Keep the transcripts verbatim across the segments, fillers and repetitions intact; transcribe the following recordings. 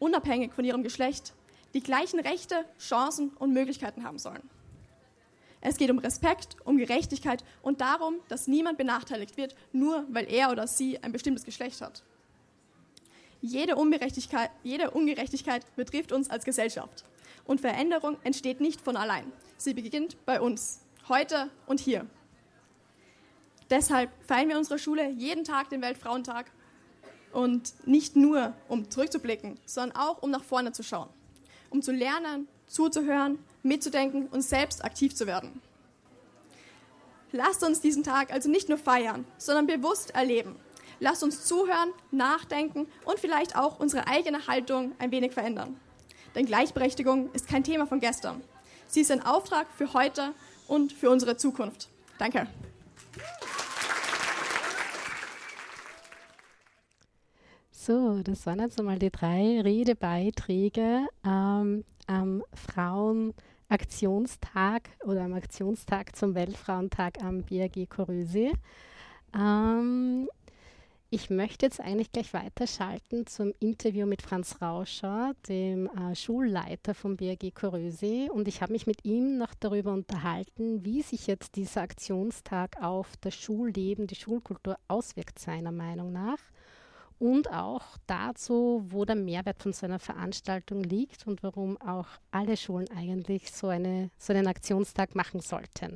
unabhängig von ihrem Geschlecht, die gleichen Rechte, Chancen und Möglichkeiten haben sollen. Es geht um Respekt, um Gerechtigkeit und darum, dass niemand benachteiligt wird, nur weil er oder sie ein bestimmtes Geschlecht hat. Jede Ungerechtigkeit, jede Ungerechtigkeit betrifft uns als Gesellschaft. Und Veränderung entsteht nicht von allein. Sie beginnt bei uns, heute und hier. Deshalb feiern wir unsere Schule jeden Tag den Weltfrauentag. Und nicht nur, um zurückzublicken, sondern auch, um nach vorne zu schauen. Um zu lernen, zuzuhören, mitzudenken und selbst aktiv zu werden. Lasst uns diesen Tag also nicht nur feiern, sondern bewusst erleben. Lasst uns zuhören, nachdenken und vielleicht auch unsere eigene Haltung ein wenig verändern. Denn Gleichberechtigung ist kein Thema von gestern. Sie ist ein Auftrag für heute und für unsere Zukunft. Danke. So, das waren jetzt einmal die drei Redebeiträge ähm, am Frauenaktionstag oder am Aktionstag zum Weltfrauentag am B A G Korösi. Ähm, ich möchte jetzt eigentlich gleich weiterschalten zum Interview mit Franz Rauscher, dem äh, Schulleiter vom B A G Korösi. Und ich habe mich mit ihm noch darüber unterhalten, wie sich jetzt dieser Aktionstag auf das Schulleben, die Schulkultur auswirkt, seiner Meinung nach. Und auch dazu, wo der Mehrwert von so einer Veranstaltung liegt und warum auch alle Schulen eigentlich so, eine, so einen Aktionstag machen sollten.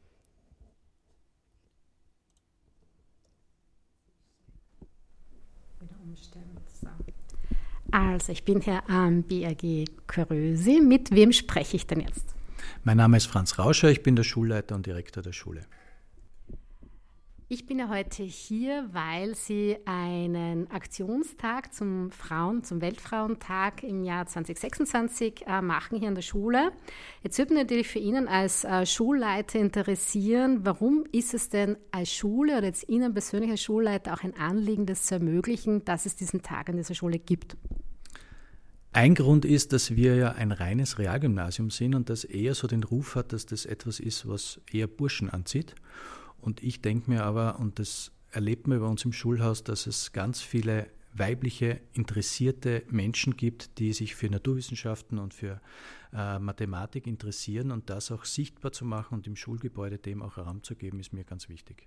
Wieder umstellen. So. Also, ich bin hier am B A G Korösi. Mit wem spreche ich denn jetzt? Mein Name ist Franz Rauscher, ich bin der Schulleiter und Direktor der Schule. Ich bin ja heute hier, weil Sie einen Aktionstag zum Frauen, zum Weltfrauentag im Jahr zwanzig sechsundzwanzig äh, machen hier an der Schule. Jetzt würde mich natürlich für Ihnen als äh, Schulleiter interessieren, warum ist es denn als Schule oder jetzt Ihnen persönlich als Schulleiter auch ein Anliegen, das zu ermöglichen, dass es diesen Tag an dieser Schule gibt? Ein Grund ist, dass wir ja ein reines Realgymnasium sind und das eher so den Ruf hat, dass das etwas ist, was eher Burschen anzieht. Und ich denke mir aber, und das erlebt man bei uns im Schulhaus, dass es ganz viele weibliche, interessierte Menschen gibt, die sich für Naturwissenschaften und für äh, Mathematik interessieren. Und das auch sichtbar zu machen und im Schulgebäude dem auch Raum zu geben, ist mir ganz wichtig.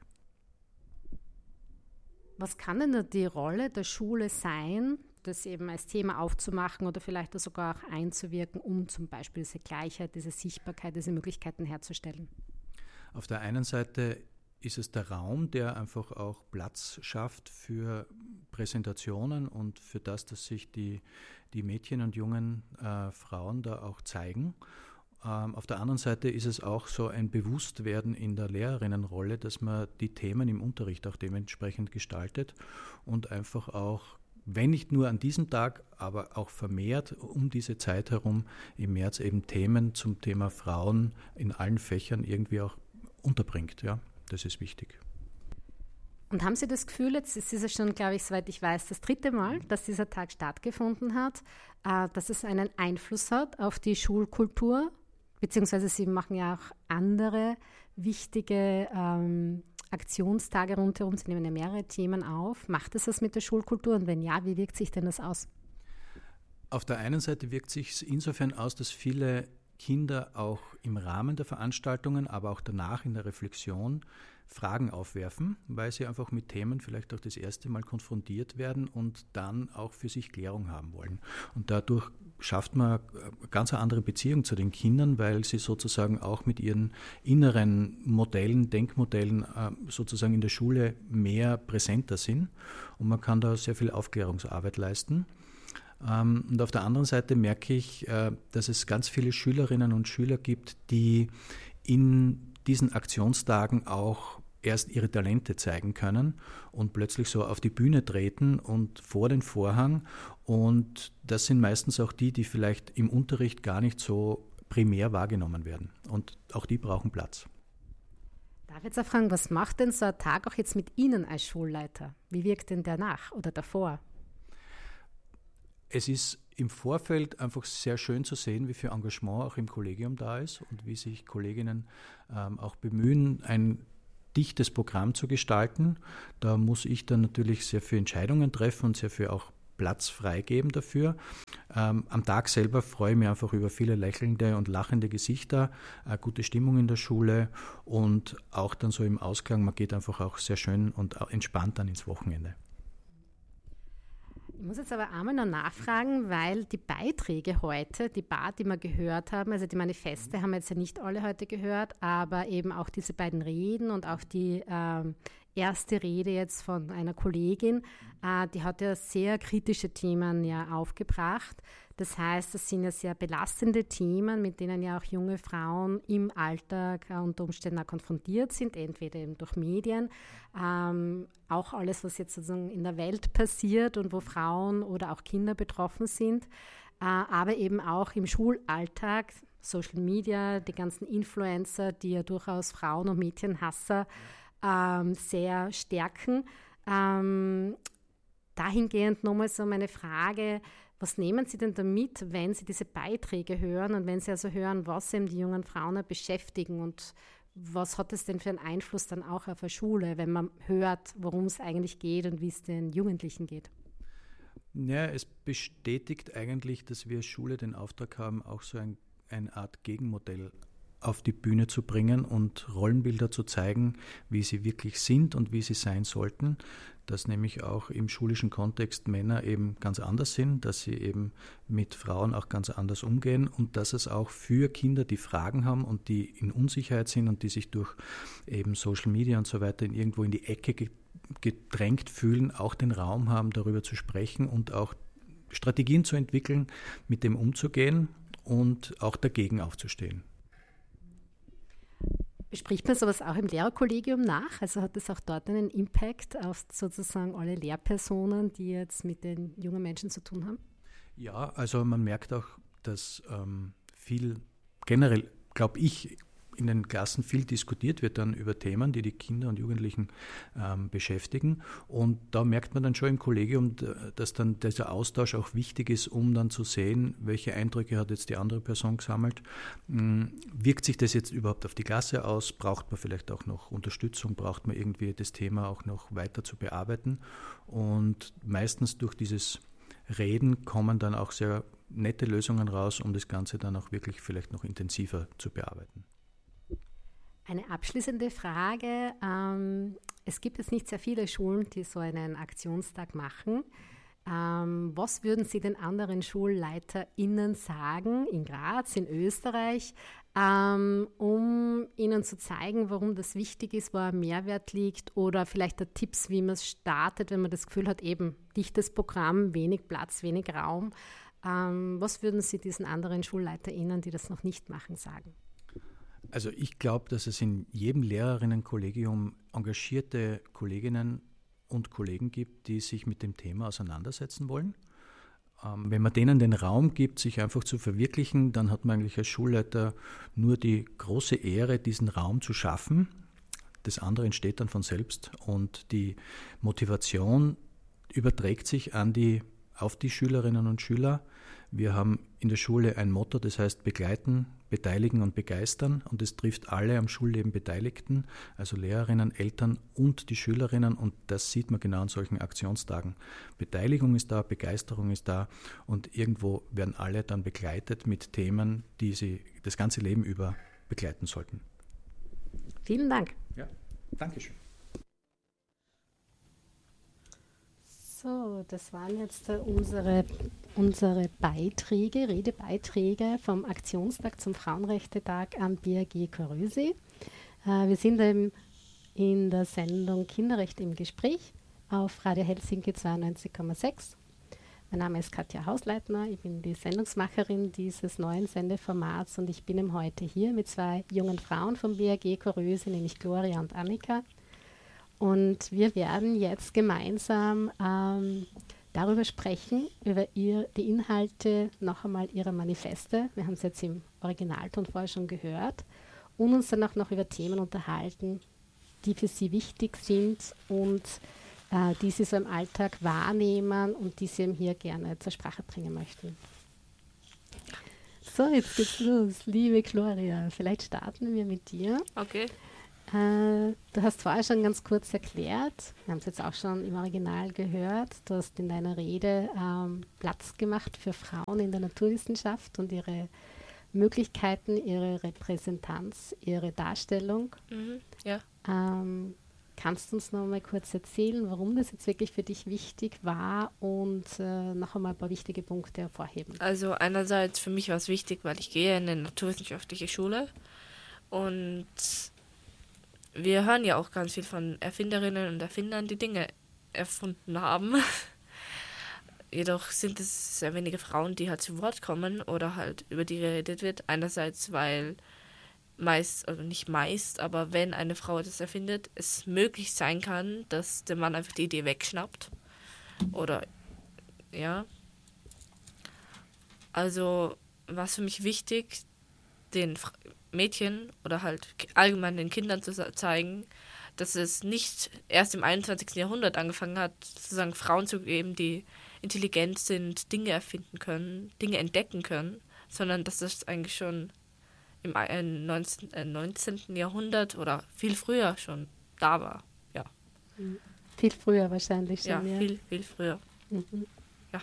Was kann denn die Rolle der Schule sein, das eben als Thema aufzumachen oder vielleicht sogar auch einzuwirken, um zum Beispiel diese Gleichheit, diese Sichtbarkeit, diese Möglichkeiten herzustellen? Auf der einen Seite ist es der Raum, der einfach auch Platz schafft für Präsentationen und für das, dass sich die, die Mädchen und jungen äh, Frauen da auch zeigen. Ähm, auf der anderen Seite ist es auch so ein Bewusstwerden in der Lehrerinnenrolle, dass man die Themen im Unterricht auch dementsprechend gestaltet und einfach auch, wenn nicht nur an diesem Tag, aber auch vermehrt um diese Zeit herum im März eben Themen zum Thema Frauen in allen Fächern irgendwie auch unterbringt. Ja, das ist wichtig. Und haben Sie das Gefühl, jetzt ist es schon, glaube ich, soweit ich weiß, das dritte Mal, dass dieser Tag stattgefunden hat, äh, dass es einen Einfluss hat auf die Schulkultur, beziehungsweise Sie machen ja auch andere wichtige ähm, Aktionstage rundherum, Sie nehmen ja mehrere Themen auf. Macht es was mit der Schulkultur und wenn ja, wie wirkt sich denn das aus? Auf der einen Seite wirkt sich es insofern aus, dass viele Kinder auch im Rahmen der Veranstaltungen, aber auch danach in der Reflexion Fragen aufwerfen, weil sie einfach mit Themen vielleicht auch das erste Mal konfrontiert werden und dann auch für sich Klärung haben wollen. Und dadurch schafft man eine ganz andere Beziehung zu den Kindern, weil sie sozusagen auch mit ihren inneren Modellen, Denkmodellen sozusagen in der Schule mehr präsenter sind und man kann da sehr viel Aufklärungsarbeit leisten. Und auf der anderen Seite merke ich, dass es ganz viele Schülerinnen und Schüler gibt, die in diesen Aktionstagen auch erst ihre Talente zeigen können und plötzlich so auf die Bühne treten und vor den Vorhang. Und das sind meistens auch die, die vielleicht im Unterricht gar nicht so primär wahrgenommen werden. Und auch die brauchen Platz. Darf ich jetzt auch fragen, was macht denn so ein Tag auch jetzt mit Ihnen als Schulleiter? Wie wirkt denn der nach oder davor? Es ist im Vorfeld einfach sehr schön zu sehen, wie viel Engagement auch im Kollegium da ist und wie sich Kolleginnen ähm, auch bemühen, ein dichtes Programm zu gestalten. Da muss ich dann natürlich sehr viele Entscheidungen treffen und sehr viel auch Platz freigeben dafür. Ähm, am Tag selber freue ich mich einfach über viele lächelnde und lachende Gesichter, eine gute Stimmung in der Schule und auch dann so im Ausklang, man geht einfach auch sehr schön und entspannt dann ins Wochenende. Ich muss jetzt aber einmal noch nachfragen, weil die Beiträge heute, die paar, die wir gehört haben, also die Manifeste haben wir jetzt ja nicht alle heute gehört, aber eben auch diese beiden Reden und auch die ähm, erste Rede jetzt von einer Kollegin, äh, die hat ja sehr kritische Themen ja aufgebracht. Das heißt, das sind ja sehr belastende Themen, mit denen ja auch junge Frauen im Alltag äh, unter Umständen auch konfrontiert sind, entweder eben durch Medien, ähm, auch alles, was jetzt sozusagen in der Welt passiert und wo Frauen oder auch Kinder betroffen sind, äh, aber eben auch im Schulalltag, Social Media, die ganzen Influencer, die ja durchaus Frauen und Mädchenhasser ähm, sehr stärken. Ähm, dahingehend nochmal so meine Frage, was nehmen Sie denn damit, wenn Sie diese Beiträge hören und wenn Sie also hören, was eben die jungen Frauen beschäftigen und was hat es denn für einen Einfluss dann auch auf eine Schule, wenn man hört, worum es eigentlich geht und wie es den Jugendlichen geht? Ja, es bestätigt eigentlich, dass wir als Schule den Auftrag haben, auch so ein, eine Art Gegenmodell auf die Bühne zu bringen und Rollenbilder zu zeigen, wie sie wirklich sind und wie sie sein sollten, dass nämlich auch im schulischen Kontext Männer eben ganz anders sind, dass sie eben mit Frauen auch ganz anders umgehen und dass es auch für Kinder, die Fragen haben und die in Unsicherheit sind und die sich durch eben Social Media und so weiter in irgendwo in die Ecke gedrängt fühlen, auch den Raum haben, darüber zu sprechen und auch Strategien zu entwickeln, mit dem umzugehen und auch dagegen aufzustehen. Bespricht man sowas auch im Lehrerkollegium nach? Also hat das auch dort einen Impact auf sozusagen alle Lehrpersonen, die jetzt mit den jungen Menschen zu tun haben? Ja, also man merkt auch, dass ähm, viel generell, glaube ich, in den Klassen viel diskutiert wird dann über Themen, die die Kinder und Jugendlichen ähm, beschäftigen. Und da merkt man dann schon im Kollegium, dass dann dieser Austausch auch wichtig ist, um dann zu sehen, welche Eindrücke hat jetzt die andere Person gesammelt. Ähm, wirkt sich das jetzt überhaupt auf die Klasse aus? Braucht man vielleicht auch noch Unterstützung? Braucht man irgendwie das Thema auch noch weiter zu bearbeiten? Und meistens durch dieses Reden kommen dann auch sehr nette Lösungen raus, um das Ganze dann auch wirklich vielleicht noch intensiver zu bearbeiten. Eine abschließende Frage. Ähm, es gibt jetzt nicht sehr viele Schulen, die so einen Aktionstag machen. Ähm, was würden Sie den anderen SchulleiterInnen sagen, in Graz, in Österreich, ähm, um ihnen zu zeigen, warum das wichtig ist, wo ein Mehrwert liegt oder vielleicht der Tipps, wie man es startet, wenn man das Gefühl hat, eben dichtes Programm, wenig Platz, wenig Raum. Ähm, was würden Sie diesen anderen SchulleiterInnen, die das noch nicht machen, sagen? Also ich glaube, dass es in jedem Lehrerinnenkollegium engagierte Kolleginnen und Kollegen gibt, die sich mit dem Thema auseinandersetzen wollen. Ähm, wenn man denen den Raum gibt, sich einfach zu verwirklichen, dann hat man eigentlich als Schulleiter nur die große Ehre, diesen Raum zu schaffen. Das andere entsteht dann von selbst und die Motivation überträgt sich an die, auf die Schülerinnen und Schüler. Wir haben in der Schule ein Motto, das heißt begleiten, beteiligen und begeistern und es trifft alle am Schulleben Beteiligten, also Lehrerinnen, Eltern und die Schülerinnen und das sieht man genau an solchen Aktionstagen. Beteiligung ist da, Begeisterung ist da und irgendwo werden alle dann begleitet mit Themen, die sie das ganze Leben über begleiten sollten. Vielen Dank. Ja, danke schön. So, das waren jetzt äh, unsere, unsere Beiträge, Redebeiträge vom Aktionstag zum Frauenrechtetag am B A G Korösi. Äh, wir sind ähm, in der Sendung Kinderrecht im Gespräch auf Radio Helsinki zweiundneunzig Komma sechs. Mein Name ist Katja Hausleitner, ich bin die Sendungsmacherin dieses neuen Sendeformats und ich bin eben heute hier mit zwei jungen Frauen vom B A G Korösi, nämlich Gloria und Annika. Und wir werden jetzt gemeinsam ähm, darüber sprechen, über ihr, die Inhalte noch einmal ihrer Manifeste. Wir haben es jetzt im Originalton vorher schon gehört. Und uns dann auch noch über Themen unterhalten, die für sie wichtig sind und äh, die sie so im Alltag wahrnehmen und die sie eben hier gerne zur Sprache bringen möchten. So, jetzt geht's los. Liebe Gloria, vielleicht starten wir mit dir. Okay. Äh, du hast vorher schon ganz kurz erklärt, wir haben es jetzt auch schon im Original gehört, du hast in deiner Rede ähm, Platz gemacht für Frauen in der Naturwissenschaft und ihre Möglichkeiten, ihre Repräsentanz, ihre Darstellung. Mhm, ja. Ähm, kannst du uns noch mal kurz erzählen, warum das jetzt wirklich für dich wichtig war und äh, noch einmal ein paar wichtige Punkte hervorheben? Also einerseits für mich war es wichtig, weil ich gehe in eine naturwissenschaftliche Schule und wir hören ja auch ganz viel von Erfinderinnen und Erfindern, die Dinge erfunden haben. Jedoch sind es sehr wenige Frauen, die halt zu Wort kommen oder halt über die geredet wird. Einerseits, weil meist, also nicht meist, aber wenn eine Frau das erfindet, es möglich sein kann, dass der Mann einfach die Idee wegschnappt. Oder, ja. Also war es für mich wichtig, den Mädchen oder halt allgemein den Kindern zu zeigen, dass es nicht erst im einundzwanzigsten Jahrhundert angefangen hat, sozusagen Frauen zu geben, die intelligent sind, Dinge erfinden können, Dinge entdecken können, sondern dass das eigentlich schon im neunzehnten Jahrhundert oder viel früher schon da war. Ja. Viel früher wahrscheinlich schon, ja. Ja, viel, viel früher. Mhm. Ja.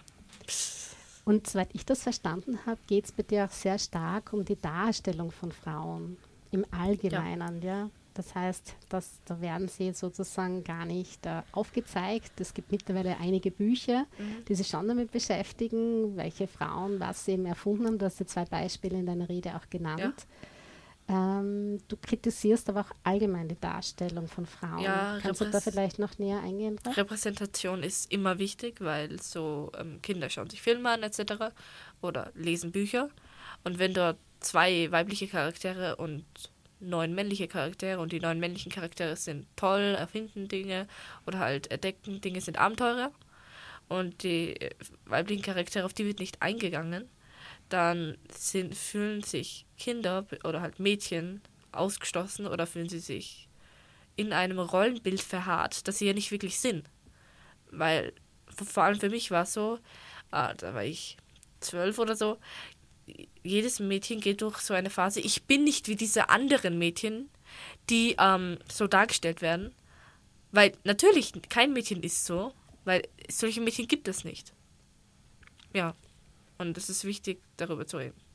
Und soweit ich das verstanden habe, geht es bei dir auch sehr stark um die Darstellung von Frauen im Allgemeinen, ja. ja? Das heißt, dass, da werden sie sozusagen gar nicht äh, aufgezeigt. Es gibt mittlerweile einige Bücher, mhm. die sich schon damit beschäftigen, welche Frauen was eben erfunden haben. Du hast ja zwei Beispiele in deiner Rede auch genannt. Ja. Ähm, du kritisierst aber auch allgemein die Darstellung von Frauen. Ja, Kannst du da vielleicht noch näher eingehen? Drauf? Repräsentation ist immer wichtig, weil so ähm, Kinder schauen sich Filme an et cetera oder lesen Bücher. Und wenn dort zwei weibliche Charaktere und neun männliche Charaktere und die neun männlichen Charaktere sind toll, erfinden Dinge oder halt entdecken Dinge, sind Abenteurer und die weiblichen Charaktere, auf die wird nicht eingegangen, dann sind, fühlen sich Kinder oder halt Mädchen ausgeschlossen oder fühlen sie sich in einem Rollenbild verharrt, das sie ja nicht wirklich sind. Weil vor allem für mich war es so, ah, da war ich zwölf oder so, jedes Mädchen geht durch so eine Phase, ich bin nicht wie diese anderen Mädchen, die ähm, so dargestellt werden. Weil natürlich, kein Mädchen ist so, weil solche Mädchen gibt es nicht. Ja, und es ist wichtig, darüber zu reden.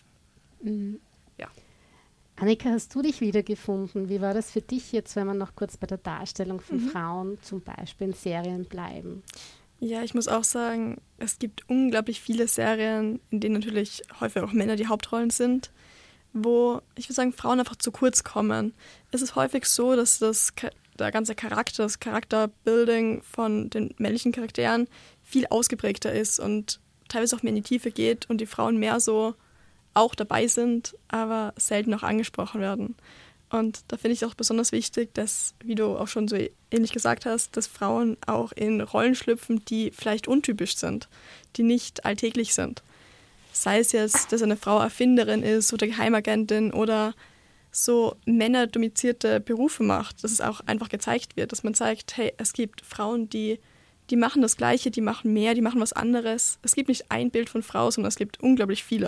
Mhm. Ja. Annika, hast du dich wiedergefunden? Wie war das für dich jetzt, wenn wir noch kurz bei der Darstellung von mhm. Frauen zum Beispiel in Serien bleiben? Ja, ich muss auch sagen, es gibt unglaublich viele Serien, in denen natürlich häufig auch Männer die Hauptrollen sind, wo, ich würde sagen, Frauen einfach zu kurz kommen. Es ist häufig so, dass das, der ganze Charakter, das Charakterbuilding von den männlichen Charakteren viel ausgeprägter ist und teilweise auch mehr in die Tiefe geht und die Frauen mehr so auch dabei sind, aber selten auch angesprochen werden. Und da finde ich es auch besonders wichtig, dass, wie du auch schon so ähnlich gesagt hast, dass Frauen auch in Rollen schlüpfen, die vielleicht untypisch sind, die nicht alltäglich sind. Sei es jetzt, dass eine Frau Erfinderin ist oder Geheimagentin oder so männerdomizierte Berufe macht, dass es auch einfach gezeigt wird, dass man zeigt, hey, es gibt Frauen, die, die machen das Gleiche, die machen mehr, die machen was anderes. Es gibt nicht ein Bild von Frau, sondern es gibt unglaublich viele.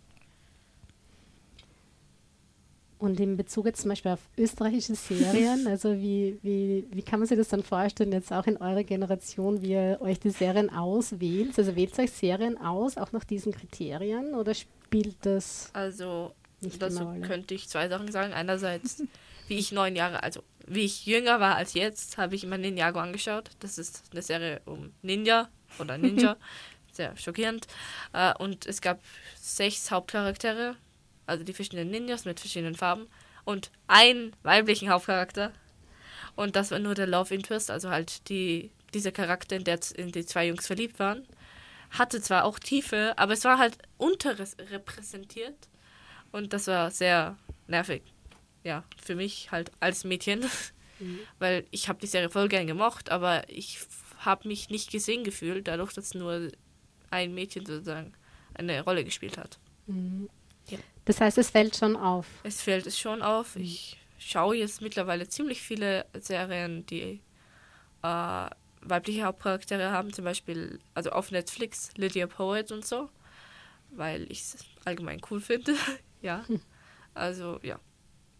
Und in Bezug jetzt zum Beispiel auf österreichische Serien, also wie, wie, wie kann man sich das dann vorstellen, jetzt auch in eurer Generation, wie ihr euch die Serien auswählt? Also wählt ihr euch Serien aus, auch nach diesen Kriterien, oder spielt das Also nicht dazu Rolle? Könnte ich zwei Sachen sagen. Einerseits, wie ich neun Jahre, also wie ich jünger war als jetzt, habe ich immer Ninjago angeschaut. Das ist eine Serie um Ninja oder Ninja, sehr schockierend. Und es gab sechs Hauptcharaktere, also die verschiedenen Ninjas mit verschiedenen Farben und einen weiblichen Hauptcharakter. Und das war nur der Love Interest, also halt die, dieser Charakter, in der in die zwei Jungs verliebt waren. Hatte zwar auch Tiefe, aber es war halt unterrepräsentiert. Und das war sehr nervig. Ja, für mich halt als Mädchen. Mhm. Weil ich habe die Serie voll gern gemocht, aber ich habe mich nicht gesehen gefühlt, dadurch, dass nur ein Mädchen sozusagen eine Rolle gespielt hat. Mhm. Ja. Das heißt, es fällt schon auf. Es fällt es schon auf. Ich schaue jetzt mittlerweile ziemlich viele Serien, die äh, weibliche Hauptcharaktere haben, zum Beispiel, also auf Netflix, Lydia Poet und so, weil ich es allgemein cool finde. Ja, also ja.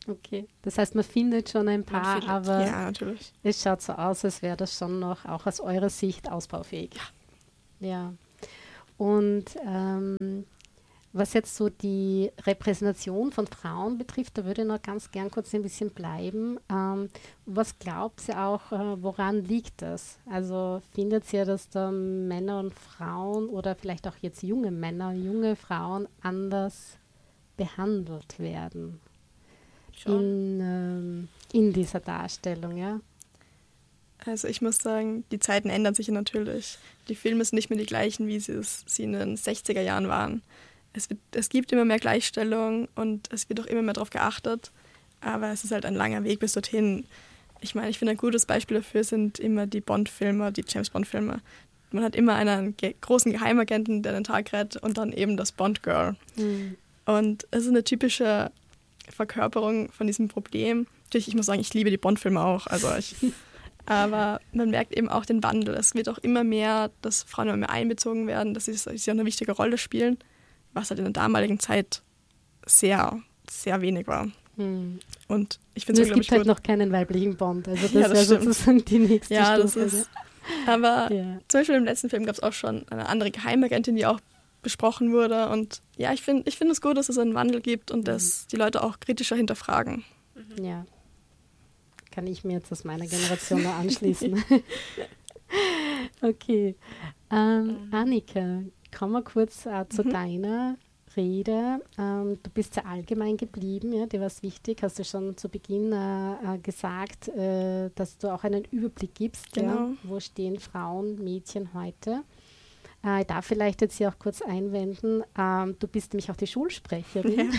Okay, das heißt, man findet schon ein paar, findet. aber Ja, natürlich. es schaut so aus, als wäre das schon noch auch aus eurer Sicht ausbaufähig. Ja. Ja. Und ähm, was jetzt so die Repräsentation von Frauen betrifft, da würde ich noch ganz gern kurz ein bisschen bleiben. Ähm, was glaubt ihr auch, äh, woran liegt das? Also findet ihr, dass da Männer und Frauen oder vielleicht auch jetzt junge Männer, junge Frauen anders behandelt werden in, ähm, in dieser Darstellung, ja? Also ich muss sagen, die Zeiten ändern sich ja natürlich. Die Filme sind nicht mehr die gleichen, wie sie es sie in den sechziger Jahren waren. Es, wird, es gibt immer mehr Gleichstellung und es wird auch immer mehr darauf geachtet. Aber es ist halt ein langer Weg bis dorthin. Ich meine, ich finde, ein gutes Beispiel dafür sind immer die Bond-Filme, die James-Bond-Filme. Man hat immer einen ge- großen Geheimagenten, der den Tag rettet und dann eben das Bond-Girl. Mhm. Und es ist eine typische Verkörperung von diesem Problem. Natürlich, ich muss sagen, ich liebe die Bond-Filme auch. Also ich, aber man merkt eben auch den Wandel. Es wird auch immer mehr, dass Frauen immer mehr einbezogen werden, dass sie, dass sie auch eine wichtige Rolle spielen, was halt in der damaligen Zeit sehr, sehr wenig war. Mhm. Und ich finde es es gibt halt gut. noch keinen weiblichen Bond. Also das, Ja, das wäre stimmt. sozusagen die nächste Ja, das Stufe. ist. Aber ja. zum Beispiel im letzten Film gab es auch schon eine andere Geheimagentin, die auch besprochen wurde. Und ja, ich finde ich find es gut, dass es einen Wandel gibt und dass die Leute auch kritischer hinterfragen. Ja. Kann ich mir jetzt aus meiner Generation noch anschließen. Okay. Ähm, Annika, kommen wir kurz äh, zu Mhm. deiner Rede. Ähm, du bist sehr allgemein geblieben, ja, dir war es wichtig, hast du schon zu Beginn äh, äh, gesagt, äh, dass du auch einen Überblick gibst, Genau. ja, wo stehen Frauen, Mädchen heute. Äh, ich darf vielleicht jetzt hier auch kurz einwenden, ähm, du bist nämlich auch die Schulsprecherin. Ja.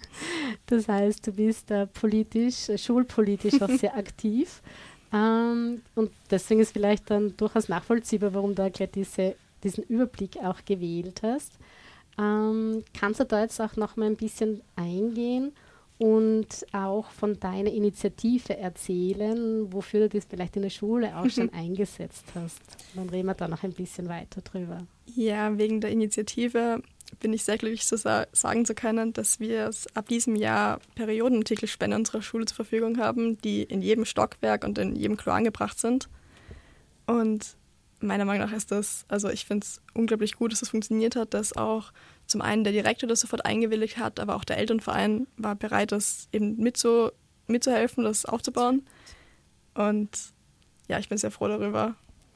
Das heißt, du bist äh, politisch, äh, schulpolitisch auch sehr aktiv. Ähm, und deswegen ist vielleicht dann durchaus nachvollziehbar, warum du gleich diese, diesen Überblick auch gewählt hast. Ähm, kannst du da jetzt auch noch mal ein bisschen eingehen und auch von deiner Initiative erzählen, wofür du das vielleicht in der Schule auch schon eingesetzt hast? Dann reden wir da noch ein bisschen weiter drüber. Ja, wegen der Initiative bin ich sehr glücklich zu sa- sagen zu können, dass wir ab diesem Jahr Periodenartikelspender unserer Schule zur Verfügung haben, die in jedem Stockwerk und in jedem Klo angebracht sind. Und meiner Meinung nach ist das, also ich finde es unglaublich gut, dass es funktioniert hat, dass auch zum einen der Direktor das sofort eingewilligt hat, aber auch der Elternverein war bereit, das eben mitzu, mitzuhelfen, das aufzubauen. Und ja, ich bin sehr froh darüber.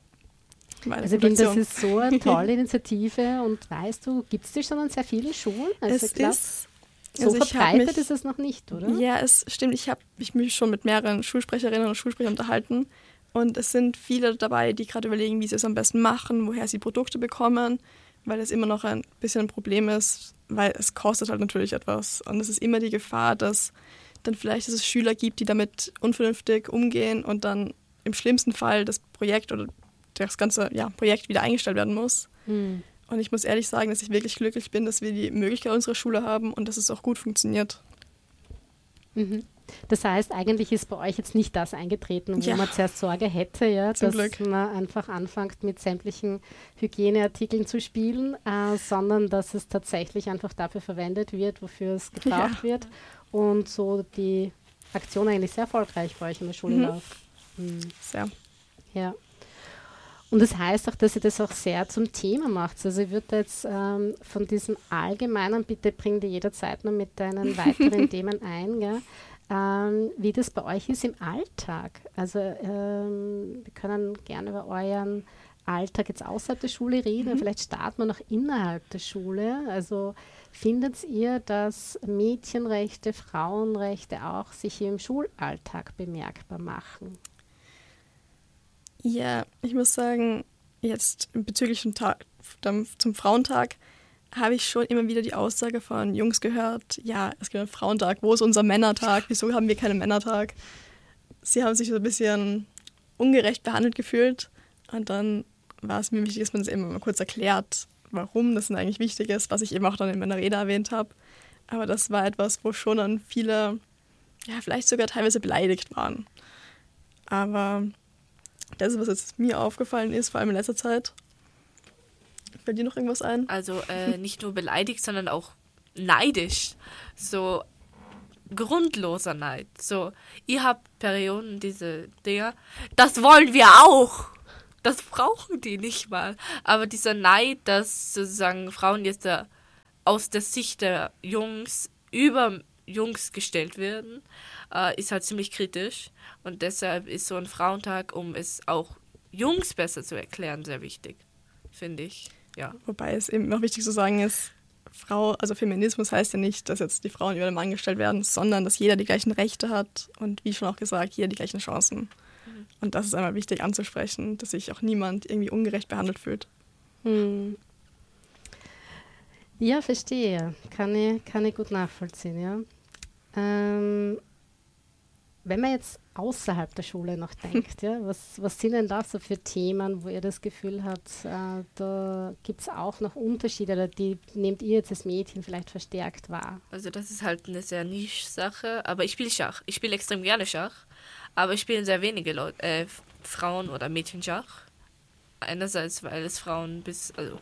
Meine Also ich finde, das Produktion. ist so eine tolle Initiative und weißt du, gibt es die schon an sehr vielen Schulen? Also Es ich glaub, ist, so also ich hab verbreitet mich, ist es noch nicht, oder? Ja, es stimmt. Ich habe mich mich schon mit mehreren Schulsprecherinnen und Schulsprechern unterhalten. Und es sind viele dabei, die gerade überlegen, wie sie es am besten machen, woher sie Produkte bekommen, weil es immer noch ein bisschen ein Problem ist, weil es kostet halt natürlich etwas. Und es ist immer die Gefahr, dass dann vielleicht dass es Schüler gibt, die damit unvernünftig umgehen und dann im schlimmsten Fall das Projekt oder das ganze ja, Projekt wieder eingestellt werden muss. Hm. Und ich muss ehrlich sagen, dass ich wirklich glücklich bin, dass wir die Möglichkeit unserer Schule haben und dass es auch gut funktioniert. Mhm. Das heißt, eigentlich ist bei euch jetzt nicht das eingetreten, wo Ja. man zuerst Sorge hätte, ja, Zum dass Glück. man einfach anfängt, mit sämtlichen Hygieneartikeln zu spielen, äh, sondern dass es tatsächlich einfach dafür verwendet wird, wofür es gebraucht Ja. wird und so die Aktion eigentlich sehr erfolgreich bei euch in der Schule Mhm. läuft. Mhm. Sehr. Ja. Und das heißt auch, dass ihr das auch sehr zum Thema macht. Also ich würde jetzt ähm, von diesem Allgemeinen, bitte bring dir jederzeit noch mit deinen weiteren Themen ein, gell? Ähm, wie das bei euch ist im Alltag. Also ähm, wir können gerne über euren Alltag jetzt außerhalb der Schule reden, Mhm. vielleicht starten wir noch innerhalb der Schule. Also findet ihr, dass Mädchenrechte, Frauenrechte auch sich hier im Schulalltag bemerkbar machen? Ja, ich muss sagen, jetzt bezüglich zum, Tag, zum Frauentag habe ich schon immer wieder die Aussage von Jungs gehört, ja, es gibt einen Frauentag, wo ist unser Männertag, wieso haben wir keinen Männertag? Sie haben sich so ein bisschen ungerecht behandelt gefühlt und dann war es mir wichtig, dass man es eben mal kurz erklärt, warum das denn eigentlich wichtig ist, was ich eben auch dann in meiner Rede erwähnt habe. Aber das war etwas, wo schon dann viele, ja, vielleicht sogar teilweise beleidigt waren. Aber das ist, was jetzt mir aufgefallen ist, vor allem in letzter Zeit. Fällt dir noch irgendwas ein? Also äh, nicht nur beleidigt, sondern auch neidisch. So grundloser Neid. So, ihr habt Perioden, diese Dinger, das wollen wir auch. Das brauchen die nicht mal. Aber dieser Neid, dass sozusagen Frauen jetzt da aus der Sicht der Jungs über Jungs gestellt werden, äh, ist halt ziemlich kritisch. Und deshalb ist so ein Frauentag, um es auch Jungs besser zu erklären, sehr wichtig, finde ich. Ja. Wobei es eben noch wichtig zu sagen ist, Frau, also Feminismus heißt ja nicht, dass jetzt die Frauen über den Mann gestellt werden, sondern dass jeder die gleichen Rechte hat und wie schon auch gesagt, jeder die gleichen Chancen. Mhm. Und das ist einmal wichtig anzusprechen, dass sich auch niemand irgendwie ungerecht behandelt fühlt. Hm. Ja, verstehe. Kann ich, kann ich gut nachvollziehen, ja. Ähm, wenn man jetzt außerhalb der Schule noch denkt, ja, was, was sind denn da so für Themen, wo ihr das Gefühl habt, äh, da gibt es auch noch Unterschiede, oder die nehmt ihr jetzt als Mädchen vielleicht verstärkt wahr? Also das ist halt eine sehr Niche-Sache, aber ich spiele Schach. Ich spiele extrem gerne Schach, aber ich spielen sehr wenige Leute, äh, Frauen oder Mädchen Schach. Einerseits, weil es Frauen bis, also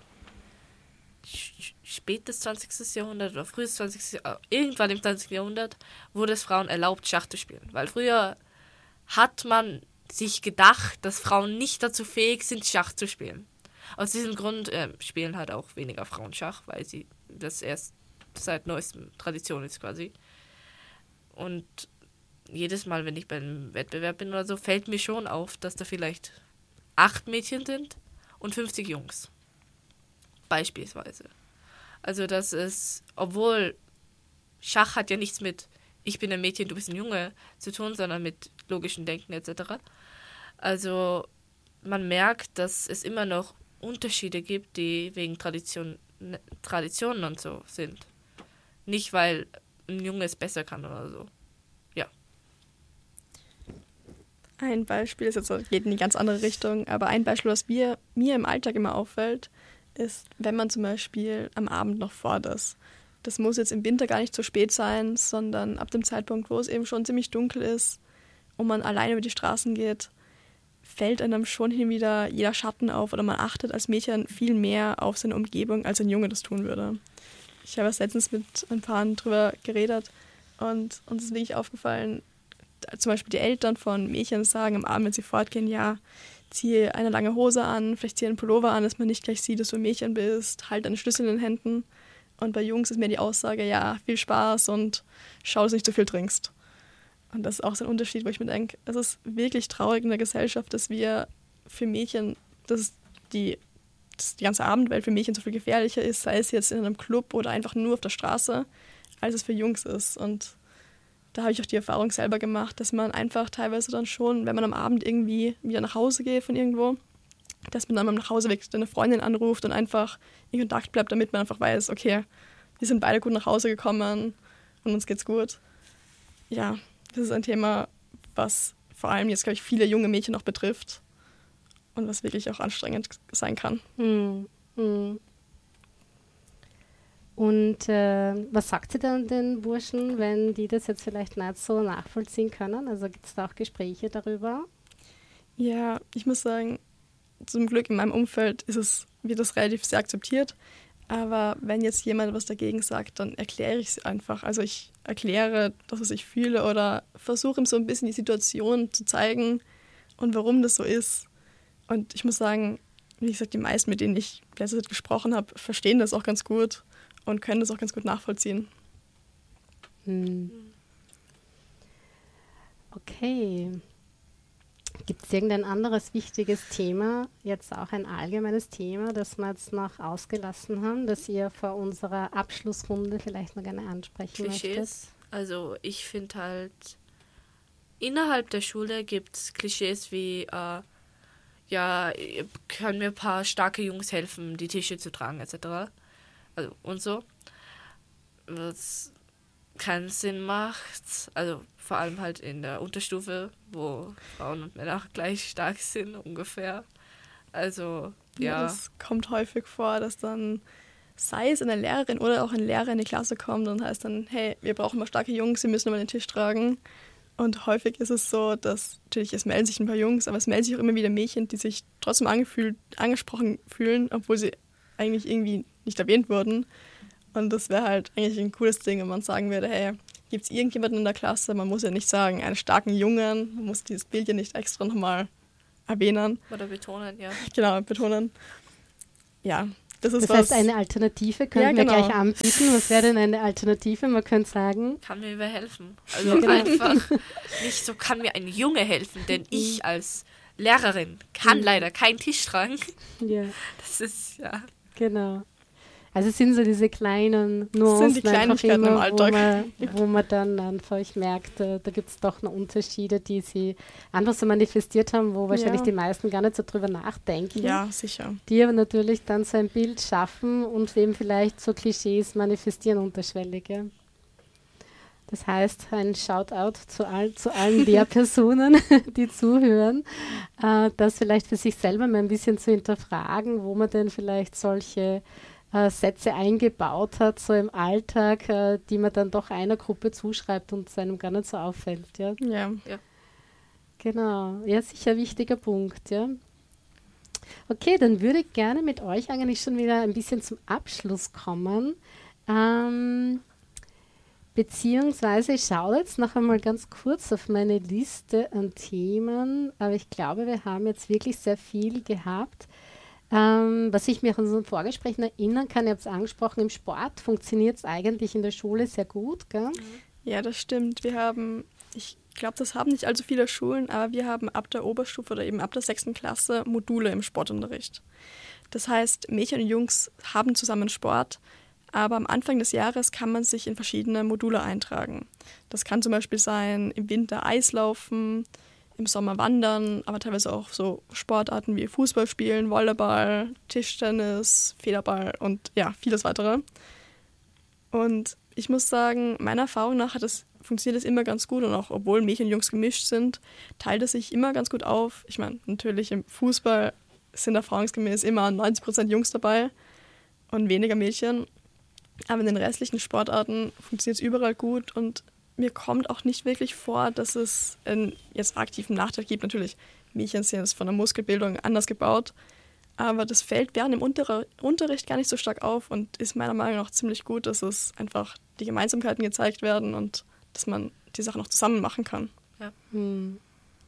spätes zwanzigsten Jahrhundert oder frühes zwanzigsten Jahrhundert, irgendwann im zwanzigsten Jahrhundert wurde es Frauen erlaubt, Schach zu spielen. Weil früher hat man sich gedacht, dass Frauen nicht dazu fähig sind, Schach zu spielen. Aus diesem Grund äh, spielen halt auch weniger Frauen Schach, weil sie das erst seit neuestem Tradition ist quasi. Und jedes Mal, wenn ich beim Wettbewerb bin oder so, fällt mir schon auf, dass da vielleicht acht Mädchen sind und fünfzig Jungs. Beispielsweise. Also das ist, obwohl Schach hat ja nichts mit ich bin ein Mädchen, du bist ein Junge zu tun, sondern mit logischem Denken et cetera. Also man merkt, dass es immer noch Unterschiede gibt, die wegen Tradition, Traditionen und so sind. Nicht, weil ein Junge es besser kann oder so. Ja. Ein Beispiel ist jetzt, geht in die ganz andere Richtung, aber ein Beispiel, was mir, mir im Alltag immer auffällt, ist, wenn man zum Beispiel am Abend noch fort ist. Das muss jetzt im Winter gar nicht so spät sein, sondern ab dem Zeitpunkt, wo es eben schon ziemlich dunkel ist und man alleine über die Straßen geht, fällt einem schon hin und wieder jeder Schatten auf oder man achtet als Mädchen viel mehr auf seine Umgebung, als ein Junge das tun würde. Ich habe erst letztens mit ein paar drüber geredet und uns ist wirklich aufgefallen, zum Beispiel die Eltern von Mädchen sagen am Abend, wenn sie fortgehen, ja, ziehe eine lange Hose an, vielleicht ziehe einen Pullover an, dass man nicht gleich sieht, dass du ein Mädchen bist, halt deine Schlüssel in den Händen. Und bei Jungs ist mehr die Aussage, ja, viel Spaß und schau, dass du nicht zu viel trinkst. Und das ist auch so ein Unterschied, wo ich mir denke, es ist wirklich traurig in der Gesellschaft, dass wir für Mädchen, dass die, dass die ganze Abendwelt für Mädchen so viel gefährlicher ist, sei es jetzt in einem Club oder einfach nur auf der Straße, als es für Jungs ist. Und da habe ich auch die Erfahrung selber gemacht, dass man einfach teilweise dann schon, wenn man am Abend irgendwie wieder nach Hause geht von irgendwo, dass man dann beim Nachhauseweg eine Freundin anruft und einfach in Kontakt bleibt, damit man einfach weiß, okay, wir sind beide gut nach Hause gekommen und uns geht's gut. Ja, das ist ein Thema, was vor allem jetzt, glaube ich, viele junge Mädchen auch betrifft und was wirklich auch anstrengend sein kann. Hm. Hm. Und äh, was sagt sie dann den Burschen, wenn die das jetzt vielleicht nicht so nachvollziehen können? Also gibt es da auch Gespräche darüber? Ja, ich muss sagen, zum Glück in meinem Umfeld ist es, wird das relativ sehr akzeptiert. Aber wenn jetzt jemand was dagegen sagt, dann erkläre ich es einfach. Also ich erkläre, dass was ich fühle oder versuche ihm so ein bisschen die Situation zu zeigen und warum das so ist. Und ich muss sagen, wie gesagt, die meisten, mit denen ich letzte Zeit gesprochen habe, verstehen das auch ganz gut und können das auch ganz gut nachvollziehen. Hm. Okay. Gibt es irgendein anderes wichtiges Thema, jetzt auch ein allgemeines Thema, das wir jetzt noch ausgelassen haben, das ihr vor unserer Abschlussrunde vielleicht noch gerne ansprechen Klischees. möchtet? Also ich finde halt, innerhalb der Schule gibt es Klischees wie, äh, ja, können mir ein paar starke Jungs helfen, die Tische zu tragen et cetera. Also und so. Was keinen Sinn macht. Also vor allem halt in der Unterstufe, wo Frauen und Männer gleich stark sind, ungefähr. Also, ja. Es kommt häufig vor, dass dann, sei es eine Lehrerin oder auch ein Lehrer in die Klasse kommt und heißt dann, hey, wir brauchen mal starke Jungs, wir müssen mal den Tisch tragen. Und häufig ist es so, dass, natürlich, es melden sich ein paar Jungs, aber es melden sich auch immer wieder Mädchen, die sich trotzdem angefühlt, angesprochen fühlen, obwohl sie eigentlich irgendwie nicht erwähnt wurden. Und das wäre halt eigentlich ein cooles Ding, wenn man sagen würde, hey, gibt es irgendjemanden in der Klasse, man muss ja nicht sagen, einen starken Jungen, man muss dieses Bild ja nicht extra nochmal erwähnen. Oder betonen, ja. Genau, betonen. Ja, das ist das was. heißt, eine Alternative könnten Ja, wir genau. gleich anbieten. Was wäre denn eine Alternative? Man könnte sagen, Kann mir wer helfen. Also Ja, genau. einfach nicht so, kann mir ein Junge helfen, denn ich als Lehrerin kann Mhm. leider keinen Tisch tragen. ja, Das ist, ja. genau. Also es sind so diese kleinen sind die Nuancen einfach Kleinigkeiten immer, im Alltag. Wo, man, wo man dann einfach merkt, äh, da gibt es doch noch Unterschiede, die sie einfach so manifestiert haben, wo wahrscheinlich Ja. die meisten gar nicht so drüber nachdenken. Ja, sicher. Die aber natürlich dann so ein Bild schaffen und eben vielleicht so Klischees manifestieren unterschwellig. Ja. Das heißt, ein Shoutout zu, all, zu allen Lehrpersonen, die zuhören, äh, das vielleicht für sich selber mal ein bisschen zu hinterfragen, wo man denn vielleicht solche äh, Sätze eingebaut hat, so im Alltag, äh, die man dann doch einer Gruppe zuschreibt und es einem gar nicht so auffällt. Ja. Ja. Genau, ja, sicher ein wichtiger Punkt, ja. Okay, dann würde ich gerne mit euch eigentlich schon wieder ein bisschen zum Abschluss kommen. Ähm, beziehungsweise ich schaue jetzt noch einmal ganz kurz auf meine Liste an Themen, aber ich glaube, wir haben jetzt wirklich sehr viel gehabt. Ähm, was ich mir an unseren Vorgesprächen erinnern kann, ihr habt es angesprochen, im Sport funktioniert es eigentlich in der Schule sehr gut, gell? Ja, das stimmt. Wir haben, ich glaube, das haben nicht allzu viele Schulen, aber wir haben ab der Oberstufe oder eben ab der sechsten Klasse Module im Sportunterricht. Das heißt, Mädchen und Jungs haben zusammen Sport, aber am Anfang des Jahres kann man sich in verschiedene Module eintragen. Das kann zum Beispiel sein, im Winter Eislaufen, im Sommer Wandern, aber teilweise auch so Sportarten wie Fußball spielen, Volleyball, Tischtennis, Federball und ja, vieles weitere. Und ich muss sagen, meiner Erfahrung nach hat es, funktioniert es immer ganz gut und auch obwohl Mädchen und Jungs gemischt sind, teilt es sich immer ganz gut auf. Ich meine, natürlich im Fußball sind erfahrungsgemäß immer neunzig Prozent Jungs dabei und weniger Mädchen. Aber in den restlichen Sportarten funktioniert es überall gut und mir kommt auch nicht wirklich vor, dass es einen jetzt aktiven Nachteil gibt. Natürlich, Mädchen sind jetzt von der Muskelbildung anders gebaut, aber das fällt während dem Unter- Unterricht gar nicht so stark auf und ist meiner Meinung nach ziemlich gut, dass es einfach die Gemeinsamkeiten gezeigt werden und dass man die Sachen auch zusammen machen kann. Hm.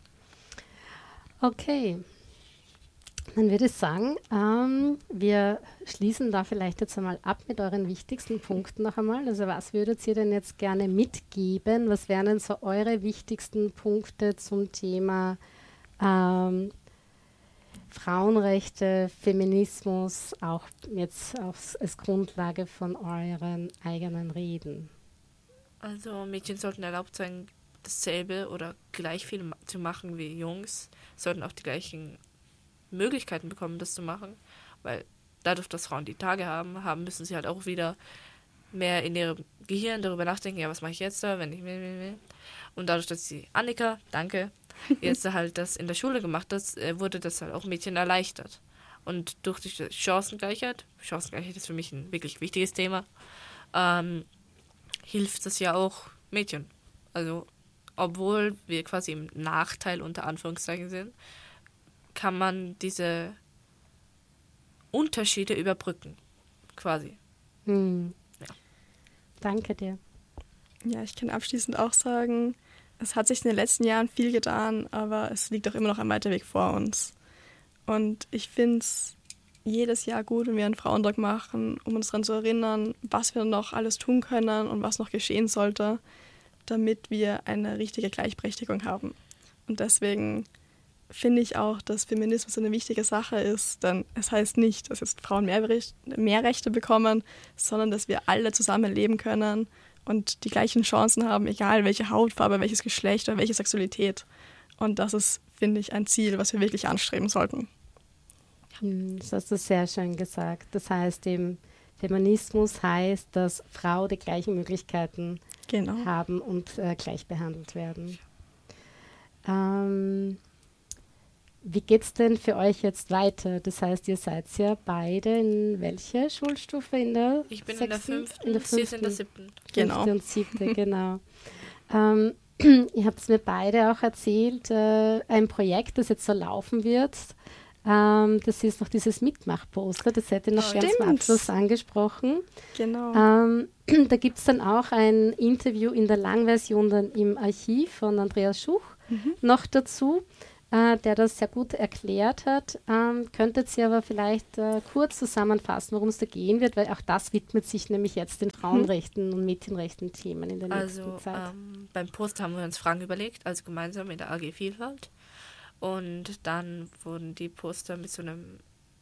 Okay. Dann würde ich sagen, ähm, wir schließen da vielleicht jetzt einmal ab mit euren wichtigsten Punkten noch einmal. Also was würdet ihr denn jetzt gerne mitgeben? Was wären denn so eure wichtigsten Punkte zum Thema ähm, Frauenrechte, Feminismus, auch jetzt als, als Grundlage von euren eigenen Reden? Also Mädchen sollten erlaubt sein, dasselbe oder gleich viel ma- zu machen wie Jungs, sollten auch die gleichen Möglichkeiten bekommen, das zu machen, weil dadurch, dass Frauen die Tage haben, haben müssen sie halt auch wieder mehr in ihrem Gehirn darüber nachdenken, ja, was mache ich jetzt da, wenn ich will, will, will. Und dadurch, dass sie Annika, danke, jetzt halt das in der Schule gemacht hat, äh, wurde das halt auch Mädchen erleichtert. Und durch die Chancengleichheit, Chancengleichheit ist für mich ein wirklich wichtiges Thema, ähm, hilft das ja auch Mädchen. Also, obwohl wir quasi im Nachteil unter Anführungszeichen sind, kann man diese Unterschiede überbrücken, quasi. Hm. Ja. Danke dir. Ja, ich kann abschließend auch sagen, es hat sich in den letzten Jahren viel getan, aber es liegt auch immer noch ein weiter Weg vor uns. Und ich finde es jedes Jahr gut, wenn wir einen Frauentag machen, um uns daran zu erinnern, was wir noch alles tun können und was noch geschehen sollte, damit wir eine richtige Gleichberechtigung haben. Und deswegen finde ich auch, dass Feminismus eine wichtige Sache ist, denn es heißt nicht, dass jetzt Frauen mehr, Recht, mehr Rechte bekommen, sondern dass wir alle zusammen leben können und die gleichen Chancen haben, egal welche Hautfarbe, welches Geschlecht oder welche Sexualität. Und das ist, finde ich, ein Ziel, was wir wirklich anstreben sollten. Hm, das hast du sehr schön gesagt. Das heißt eben, Feminismus heißt, dass Frauen die gleichen Möglichkeiten Genau. haben und äh, gleich behandelt werden. Ähm, wie geht es denn für euch jetzt weiter? Das heißt, ihr seid ja beide in welcher Schulstufe? In der Ich bin in der sechsten? fünften, in der sie ist in der fünften. siebten. Genau. Fünfte und siebte, genau. ähm, ihr habt es mir beide auch erzählt, äh, ein Projekt, das jetzt so laufen wird, Ähm, das ist noch dieses Mitmachposter, das hätte ich noch Oh, ganz zum stimmt. Abschluss angesprochen. Genau. Ähm, da gibt es dann auch ein Interview in der Langversion dann im Archiv von Andreas Schuch Mhm. noch dazu, äh, der das sehr gut erklärt hat. Ähm, könntet ihr aber vielleicht äh, kurz zusammenfassen, worum es da gehen wird, weil auch das widmet sich nämlich jetzt den Frauenrechten und Mädchenrechten Themen in der Also nächsten Zeit. ähm, beim Post haben wir uns Fragen überlegt, also gemeinsam mit der A G Vielfalt. Und dann wurden die Poster mit so einem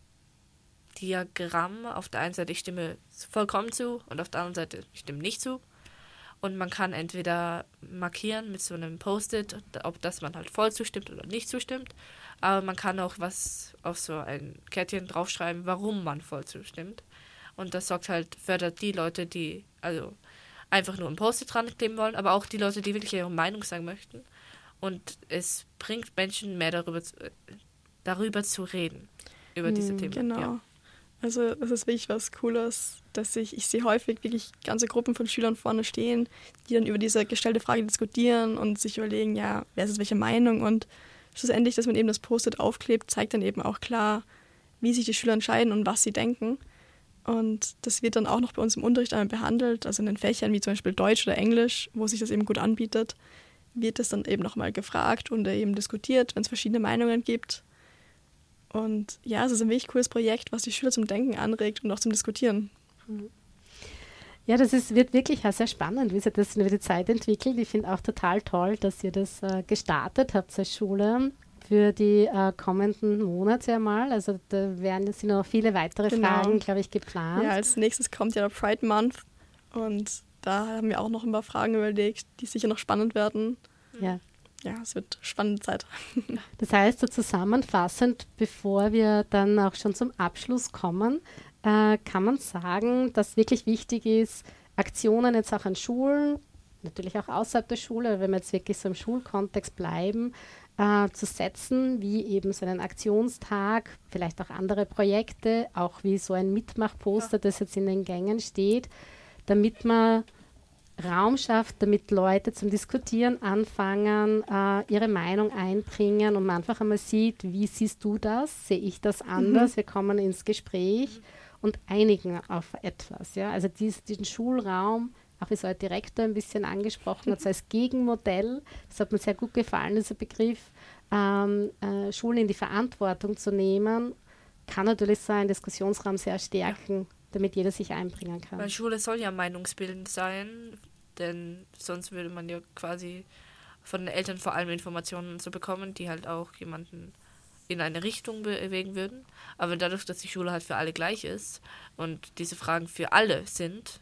Diagramm, auf der einen Seite ich stimme vollkommen zu und auf der anderen Seite ich stimme nicht zu. Und man kann entweder markieren mit so einem Post-it, ob das man halt voll zustimmt oder nicht zustimmt. Aber man kann auch was auf so ein Kärtchen draufschreiben, warum man voll zustimmt. Und das sorgt halt, fördert die Leute, die also einfach nur ein Post-it dran kleben wollen, aber auch die Leute, die wirklich ihre Meinung sagen möchten. Und es bringt Menschen mehr darüber zu, darüber zu reden, über diese Themen. Genau. Ja. Also das ist wirklich was Cooles, dass ich, ich sehe häufig wirklich ganze Gruppen von Schülern vorne stehen, die dann über diese gestellte Frage diskutieren und sich überlegen, ja, wer ist jetzt welche Meinung, und schlussendlich, dass man eben das Post-it aufklebt, zeigt dann eben auch klar, wie sich die Schüler entscheiden und was sie denken. Und das wird dann auch noch bei uns im Unterricht einmal behandelt, also in den Fächern wie zum Beispiel Deutsch oder Englisch, wo sich das eben gut anbietet, wird das dann eben nochmal gefragt und eben diskutiert, wenn es verschiedene Meinungen gibt. Und ja, es ist ein wirklich cooles Projekt, was die Schüler zum Denken anregt und auch zum Diskutieren. Ja, das ist, wird wirklich auch sehr spannend, wie sich das über die Zeit entwickelt. Ich finde auch total toll, dass ihr das äh, gestartet habt als Schule für die äh, kommenden Monate einmal. Also da werden sind noch viele weitere Genau. Fragen, glaube ich, geplant. Ja, als nächstes kommt ja der Pride Month und da haben wir auch noch ein paar Fragen überlegt, die sicher noch spannend werden. Ja. Ja, es wird spannende Zeit. Das heißt, so zusammenfassend, bevor wir dann auch schon zum Abschluss kommen, äh, kann man sagen, dass wirklich wichtig ist, Aktionen jetzt auch an Schulen, natürlich auch außerhalb der Schule, wenn wir jetzt wirklich so im Schulkontext bleiben, äh, zu setzen, wie eben so einen Aktionstag, vielleicht auch andere Projekte, auch wie so ein Mitmachposter, das jetzt in den Gängen steht, damit man Raum schafft, damit Leute zum Diskutieren anfangen, äh, ihre Meinung einbringen und man einfach einmal sieht, wie siehst du das, sehe ich das anders, mhm. wir kommen ins Gespräch und einigen auf etwas. Ja? Also dies, diesen Schulraum, auch wie es euer Direktor ein bisschen angesprochen hat, so als Gegenmodell, das hat mir sehr gut gefallen, dieser Begriff, ähm, äh, Schulen in die Verantwortung zu nehmen, kann natürlich so einen Diskussionsraum sehr stärken, damit jeder sich einbringen kann. Weil Schule soll ja meinungsbildend sein, denn sonst würde man ja quasi von den Eltern vor allem Informationen zu bekommen, die halt auch jemanden in eine Richtung bewegen würden. Aber dadurch, dass die Schule halt für alle gleich ist und diese Fragen für alle sind,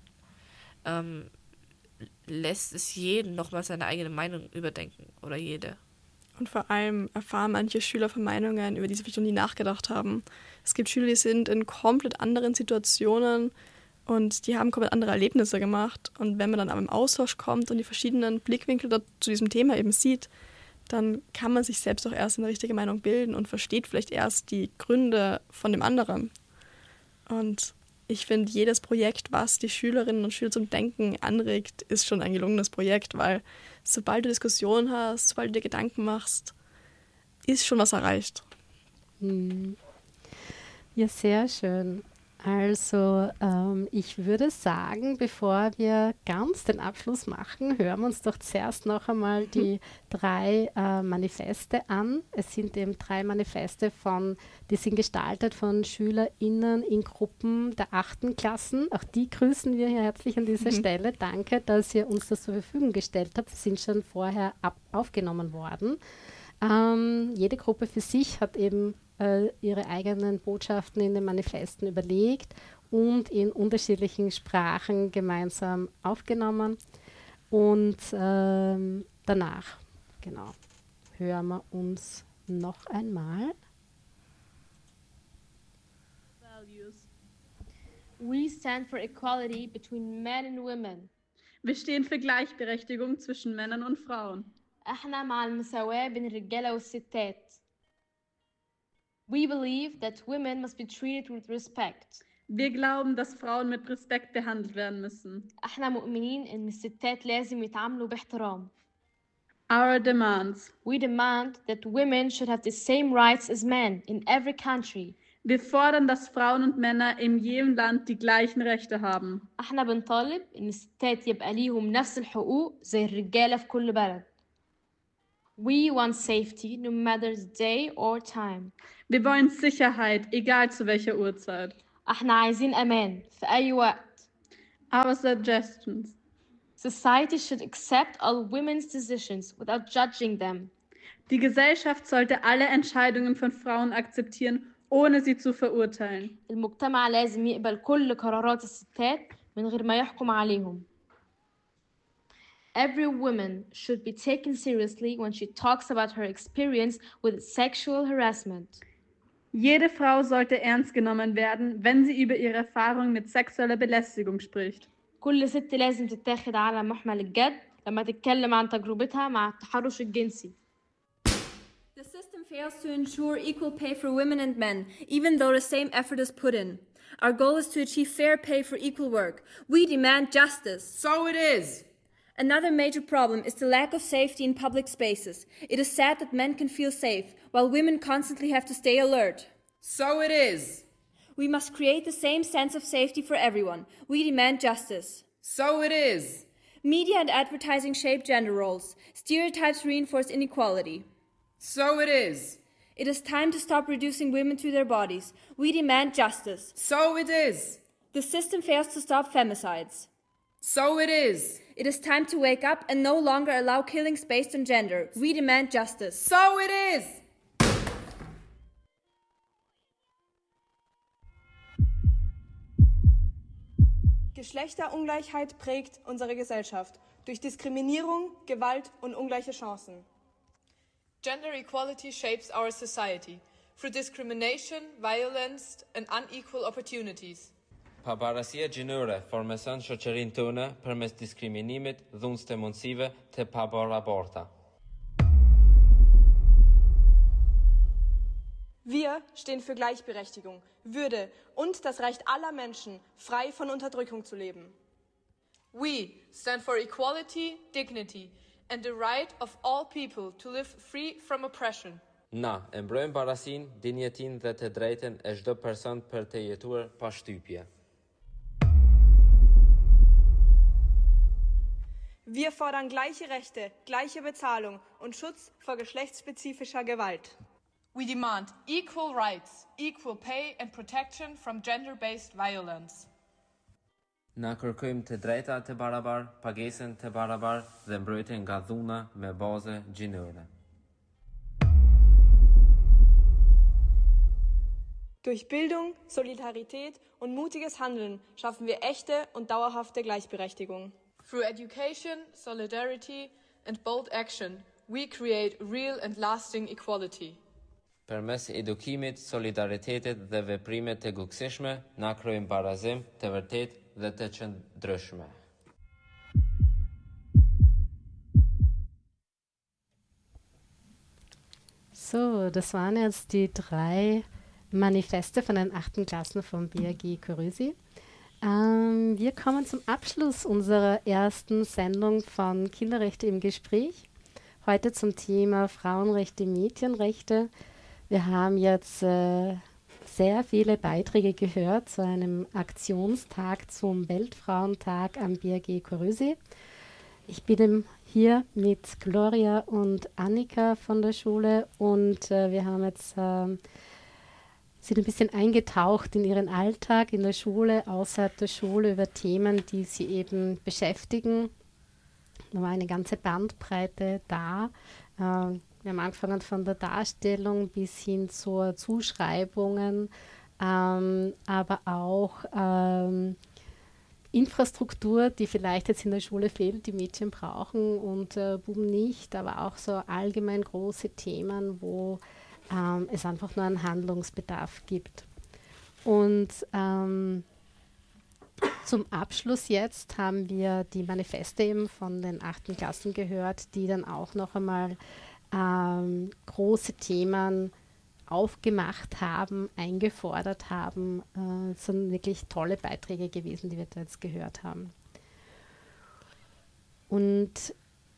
ähm, lässt es jeden nochmal seine eigene Meinung überdenken oder jede. Und vor allem erfahren manche Schüler von Meinungen, über die sie vielleicht noch nie nachgedacht haben. Es gibt Schüler, die sind in komplett anderen Situationen und die haben komplett andere Erlebnisse gemacht. Und wenn man dann aber im Austausch kommt und die verschiedenen Blickwinkel dort zu diesem Thema eben sieht, dann kann man sich selbst auch erst eine richtige Meinung bilden und versteht vielleicht erst die Gründe von dem anderen. Und ich finde, jedes Projekt, was die Schülerinnen und Schüler zum Denken anregt, ist schon ein gelungenes Projekt, weil sobald du Diskussionen hast, sobald du dir Gedanken machst, ist schon was erreicht. Hm. Ja, sehr schön. Also ähm, ich würde sagen, bevor wir ganz den Abschluss machen, hören wir uns doch zuerst noch einmal die drei äh, Manifeste an. Es sind eben drei Manifeste, von, die sind gestaltet von SchülerInnen in Gruppen der achten Klassen. Auch die grüßen wir hier herzlich an dieser mhm. Stelle. Danke, dass ihr uns das zur Verfügung gestellt habt. Sie sind schon vorher ab aufgenommen worden. Ähm, jede Gruppe für sich hat eben äh, ihre eigenen Botschaften in den Manifesten überlegt und in unterschiedlichen Sprachen gemeinsam aufgenommen. Und ähm, danach, genau, hören wir uns noch einmal. We stand for equality between men and women. Wir stehen für Gleichberechtigung zwischen Männern und Frauen. احنا مع المساواة بين الرجالة والستات. We believe that women must be treated with respect. Wir glauben, dass Frauen mit Respekt behandelt werden müssen. احنا مؤمنين ان الستات لازم يتعاملوا باحترام. Our demands. We demand that women should have the same rights as men in every country. Wir fordern, dass Frauen und Männer in jedem Land die gleichen Rechte haben. احنا بنطالب ان الستات يبقى ليهم نفس الحقوق زي الرجالة في كل بلد. We want safety no matter the day or time. Wir wollen Sicherheit, egal zu welcher Uhrzeit. احنا عايزين امان في اي وقت. Our suggestions. Society should accept all women's decisions without judging them. Die Gesellschaft sollte alle Entscheidungen von Frauen akzeptieren, ohne sie zu verurteilen. المجتمع لازم يقبل كل قرارات الستات من غير ما يحكم عليهم. Every woman should be taken seriously when she talks about her experience with sexual harassment. Jede Frau sollte ernst genommen werden, wenn sie über ihre Erfahrung mit sexueller Belästigung spricht. كل ست لازم تتاخد على محمل الجد لما تتكلم عن تجربتها مع التحرش الجنسي. The system fails to ensure equal pay for women and men, even though the same effort is put in. Our goal is to achieve fair pay for equal work. We demand justice. So it is. Another major problem is the lack of safety in public spaces. It is sad that men can feel safe, while women constantly have to stay alert. So it is. We must create the same sense of safety for everyone. We demand justice. So it is. Media and advertising shape gender roles. Stereotypes reinforce inequality. So it is. It is time to stop reducing women to their bodies. We demand justice. So it is. The system fails to stop femicides. So it is. It is time to wake up and no longer allow killings based on gender. We demand justice. So it is. Geschlechterungleichheit prägt unsere Gesellschaft durch Diskriminierung, Gewalt und ungleiche Chancen. Gender equality shapes our society through discrimination, violence and unequal opportunities. Pabarasia gjinore formeson shoqërinë tonë përmes diskriminimit, dhunës të mundësive të pabarabarta. Wir stehen für Gleichberechtigung, Würde und das Recht aller Menschen, frei von Unterdrückung zu leben. We stand for equality, dignity and the right of all people to live free from oppression. Na e mbrojmë barasin, dinjetin dhe të drejten e çdo person për të jetuar pa shtypje. Wir fordern gleiche Rechte, gleiche Bezahlung und Schutz vor geschlechtsspezifischer Gewalt. We demand equal rights, equal pay and protection from gender-based violence. Na kërkojmë të drejta të barabar, pagesën të barabar dhe mbrojtjen nga dhuna me bazë gjinore. Durch Bildung, Solidarität und mutiges Handeln schaffen wir echte und dauerhafte Gleichberechtigung. Through education, solidarity and bold action, we create real and lasting equality. Përmes edukimit, solidaritetit dhe veprimet të gukësishme, na krijojmë barazim të vërtet dhe të qëndrueshme. So, das waren jetzt die drei Manifeste von den achten Klassen vom B R G Korysi. Ähm, wir kommen zum Abschluss unserer ersten Sendung von Kinderrechte im Gespräch. Heute zum Thema Frauenrechte, Mädchenrechte. Wir haben jetzt äh, sehr viele Beiträge gehört zu einem Aktionstag zum Weltfrauentag am B R G Korysi. Ich bin hier mit Gloria und Annika von der Schule und äh, wir haben jetzt äh, sind ein bisschen eingetaucht in ihren Alltag in der Schule, außerhalb der Schule, über Themen, die sie eben beschäftigen. Da war eine ganze Bandbreite da. Äh, wir haben angefangen von der Darstellung bis hin zu Zuschreibungen, ähm, aber auch ähm, Infrastruktur, die vielleicht jetzt in der Schule fehlt, die Mädchen brauchen und äh, Buben nicht, aber auch so allgemein große Themen, wo ähm, es einfach nur einen Handlungsbedarf gibt. Und ähm, zum Abschluss jetzt haben wir die Manifeste eben von den achten Klassen gehört, die dann auch noch einmal ähm, große Themen aufgemacht haben, eingefordert haben. Äh, es sind wirklich tolle Beiträge gewesen, die wir da jetzt gehört haben. Und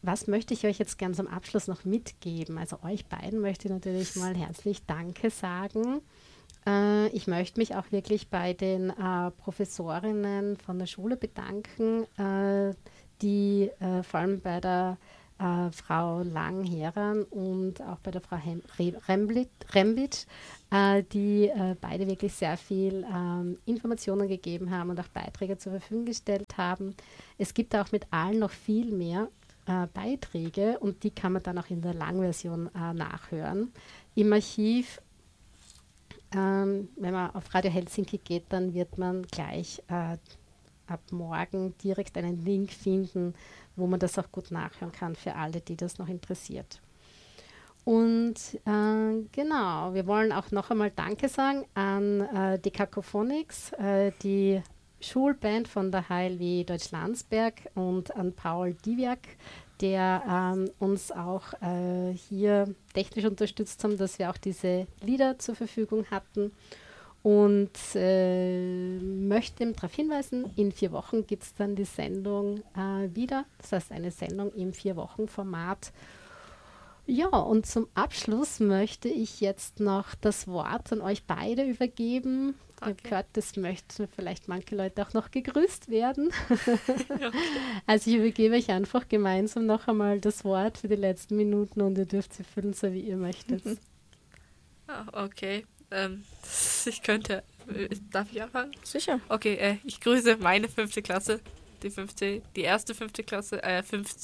was möchte ich euch jetzt gern zum Abschluss noch mitgeben? Also euch beiden möchte ich natürlich mal herzlich Danke sagen. Äh, ich möchte mich auch wirklich bei den äh, Professorinnen von der Schule bedanken, äh, die äh, vor allem bei der äh, Frau Lang-Heran und auch bei der Frau Hem- Remblit, Rembitsch, äh, die äh, beide wirklich sehr viel ähm, Informationen gegeben haben und auch Beiträge zur Verfügung gestellt haben. Es gibt auch mit allen noch viel mehr äh, Beiträge und die kann man dann auch in der Langversion äh, nachhören. Im Archiv, ähm, wenn man auf Radio Helsinki geht, dann wird man gleich äh, ab morgen direkt einen Link finden, wo man das auch gut nachhören kann für alle, die das noch interessiert. Und äh, genau, wir wollen auch noch einmal Danke sagen an äh, die Cacophonics, äh, die Schulband von der H L W Deutschlandsberg und an Paul Diviak, der ähm, uns auch äh, hier technisch unterstützt haben, dass wir auch diese Lieder zur Verfügung hatten. Und äh, möchte darauf hinweisen, in vier Wochen gibt es dann die Sendung äh, wieder. Das heißt, eine Sendung im Vier-Wochen-Format. Ja, und zum Abschluss möchte ich jetzt noch das Wort an euch beide übergeben. Ich habe gehört, das möchten vielleicht manche Leute auch noch gegrüßt werden. Okay. Also ich übergebe euch einfach gemeinsam noch einmal das Wort für die letzten Minuten und ihr dürft sie füllen, so wie ihr möchtet. Oh, okay. Ähm, ich könnte, darf ich anfangen? Sicher. Okay, äh, ich grüße meine fünfte Klasse, die fünfte, die erste fünfte Klasse, äh, fünf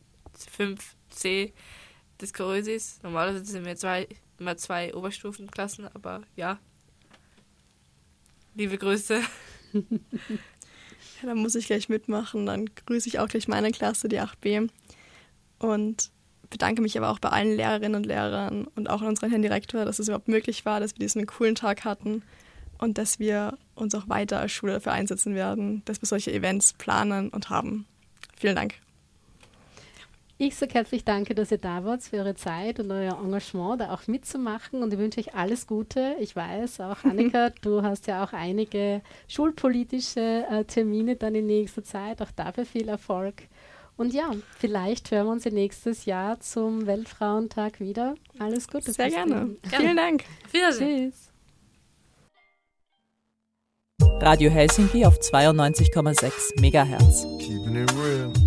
C des Korösis. Normalerweise sind wir zwei, immer zwei Oberstufenklassen, aber ja. Liebe Grüße. Ja, dann muss ich gleich mitmachen, dann grüße ich auch gleich meine Klasse, die acht B. Und bedanke mich aber auch bei allen Lehrerinnen und Lehrern und auch an unseren Herrn Direktor, dass es überhaupt möglich war, dass wir diesen coolen Tag hatten und dass wir uns auch weiter als Schule dafür einsetzen werden, dass wir solche Events planen und haben. Vielen Dank. Ich sage herzlich danke, dass ihr da wart, für eure Zeit und euer Engagement, da auch mitzumachen, und ich wünsche euch alles Gute. Ich weiß, auch Annika, du hast ja auch einige schulpolitische äh, Termine dann in nächster Zeit, auch dafür viel Erfolg. Und ja, vielleicht hören wir uns nächstes Jahr zum Weltfrauentag wieder. Alles Gute. Sehr gerne. gerne. Vielen Dank. Auf Wiedersehen. Tschüss. Radio Helsinki auf zweiundneunzig Komma sechs Megahertz. Keeping it real.